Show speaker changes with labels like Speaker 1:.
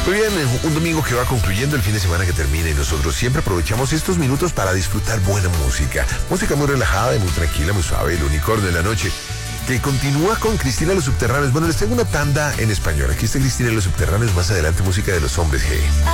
Speaker 1: Muy bien, un domingo que va concluyendo, el fin de semana que termina, y nosotros siempre aprovechamos estos minutos para disfrutar buena música. Música muy relajada y muy tranquila, muy suave, el unicornio de la noche, que continúa con Cristina y los Subterráneos. Bueno, les tengo una tanda en español. Aquí está Cristina y los Subterráneos, más adelante música de los hombres G.